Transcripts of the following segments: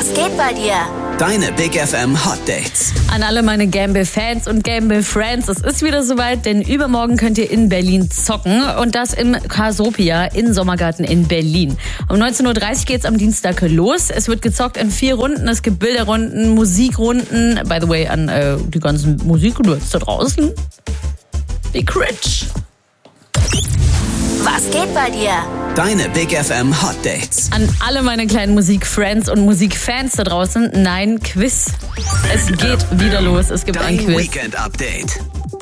Was geht bei dir? Deine Big FM Hot Dates. An alle meine Gamble-Fans und Gamble-Friends, es ist wieder soweit, denn übermorgen könnt ihr in Berlin zocken und das im Casopia in Sommergarten in Berlin. Um 19.30 Uhr geht's am Dienstag los. Es wird gezockt in 4 Runden, es gibt Bilderrunden, Musikrunden. By the way, an die ganzen Musiknerds da draußen. Wie cringe. Was geht bei dir? Deine Big FM Hot Dates. An alle meine kleinen Musikfriends und Musikfans da draußen, nein, Quiz. Es geht wieder los, es gibt ein Dein Quiz. Weekend Update.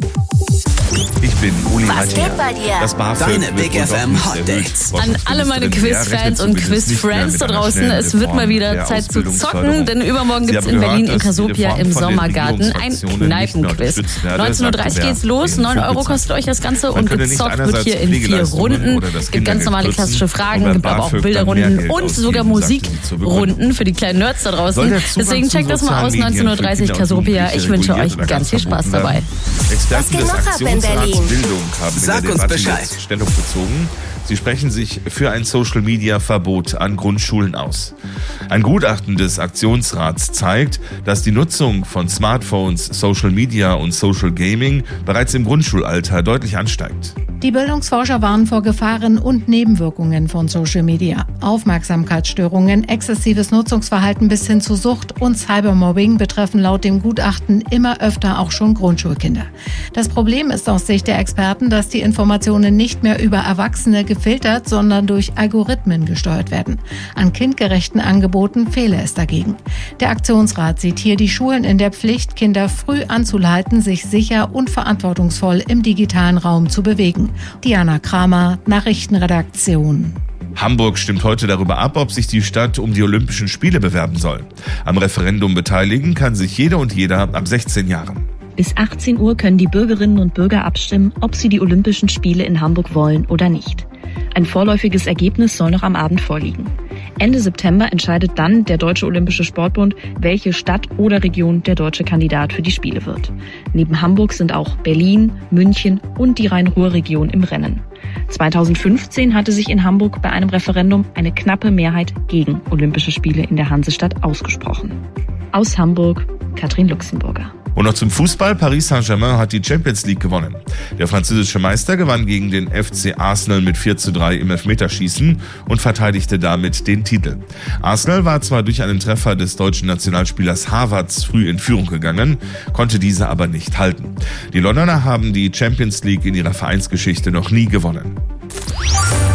Ich bin Uli Was Hattinger. geht bei dir? Das BAföG Deine wird Big wohl doch FM nicht Hot erhöht. Dates. An alle meine Quiz-Fans und Quiz-Friends da draußen, es wird mal wieder Zeit zu zocken, denn übermorgen gibt's in Berlin in Casopia im Sommergarten ein Kneipenquiz. 19.30 Uhr geht's los, 9 € kostet euch das Ganze und gezockt wird hier in 4 Runden. Es gibt ganz normale klassische Fragen, gibt aber auch Bilderrunden und sogar Musikrunden für die kleinen Nerds da draußen. Deswegen checkt das mal aus, 19.30 Uhr Casopia. Ich wünsche euch ganz viel Spaß dabei. Experten geht des noch ab in Aktionsrats Berlin? Bildung haben Sag in der uns Debatte Bescheid. jetzt Stellung bezogen. Sie sprechen sich für ein Social-Media-Verbot an Grundschulen aus. Ein Gutachten des Aktionsrats zeigt, dass die Nutzung von Smartphones, Social Media und Social Gaming bereits im Grundschulalter deutlich ansteigt. Die Bildungsforscher warnen vor Gefahren und Nebenwirkungen von Social Media. Aufmerksamkeitsstörungen, exzessives Nutzungsverhalten bis hin zu Sucht und Cybermobbing betreffen laut dem Gutachten immer öfter auch schon Grundschulkinder. Das Problem ist aus Sicht der Experten, dass die Informationen nicht mehr über Erwachsene gefiltert, sondern durch Algorithmen gesteuert werden. An kindgerechten Angeboten fehle es dagegen. Der Aktionsrat sieht hier die Schulen in der Pflicht, Kinder früh anzuleiten, sich sicher und verantwortungsvoll im digitalen Raum zu bewegen. Diana Kramer, Nachrichtenredaktion. Hamburg stimmt heute darüber ab, ob sich die Stadt um die Olympischen Spiele bewerben soll. Am Referendum beteiligen kann sich jede und jeder ab 16 Jahren. Bis 18 Uhr können die Bürgerinnen und Bürger abstimmen, ob sie die Olympischen Spiele in Hamburg wollen oder nicht. Ein vorläufiges Ergebnis soll noch am Abend vorliegen. Ende September entscheidet dann der Deutsche Olympische Sportbund, welche Stadt oder Region der deutsche Kandidat für die Spiele wird. Neben Hamburg sind auch Berlin, München und die Rhein-Ruhr-Region im Rennen. 2015 hatte sich in Hamburg bei einem Referendum eine knappe Mehrheit gegen Olympische Spiele in der Hansestadt ausgesprochen. Aus Hamburg, Katrin Luxemburger. Und noch zum Fußball. Paris Saint-Germain hat die Champions League gewonnen. Der französische Meister gewann gegen den FC Arsenal mit 4:3 im Elfmeterschießen und verteidigte damit den Titel. Arsenal war zwar durch einen Treffer des deutschen Nationalspielers Havertz früh in Führung gegangen, konnte diese aber nicht halten. Die Londoner haben die Champions League in ihrer Vereinsgeschichte noch nie gewonnen.